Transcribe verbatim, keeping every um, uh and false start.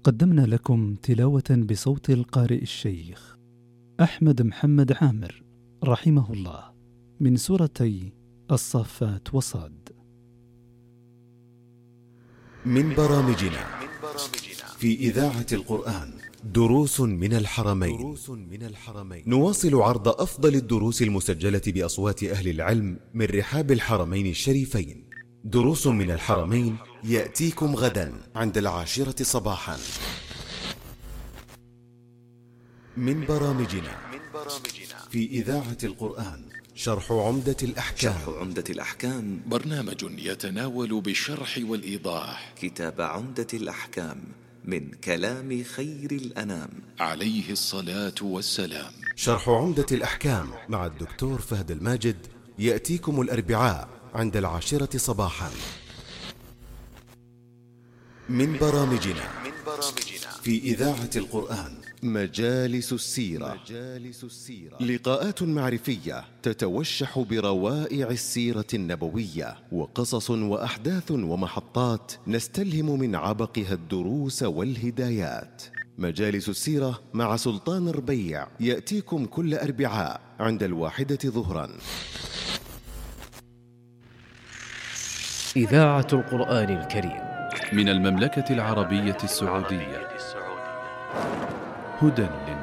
قدمنا لكم تلاوة بصوت القارئ الشيخ أحمد محمد عامر رحمه الله من سورتي الصافات وصاد. من برامجنا في إذاعة القرآن دروس من الحرمين. نواصل عرض أفضل الدروس المسجلة بأصوات أهل العلم من رحاب الحرمين الشريفين. دروس من الحرمين يأتيكم غدا عند العاشرة صباحا. من برامجنا في إذاعة القرآن شرح عمدة الأحكام. شرح عمدة الأحكام برنامج يتناول بالشرح والإيضاح كتاب عمدة الأحكام من كلام خير الأنام عليه الصلاة والسلام. شرح عمدة الأحكام مع الدكتور فهد الماجد يأتيكم الأربعاء عند العاشرة صباحا. من برامجنا في إذاعة القرآن مجالس السيرة. لقاءات معرفية تتوشح بروائع السيرة النبوية وقصص وأحداث ومحطات نستلهم من عبقها الدروس والهدايات. مجالس السيرة مع سلطان ربيع يأتيكم كل أربعاء عند الواحدة ظهرا. إذاعة القرآن الكريم من المملكة العربية السعودية، هدى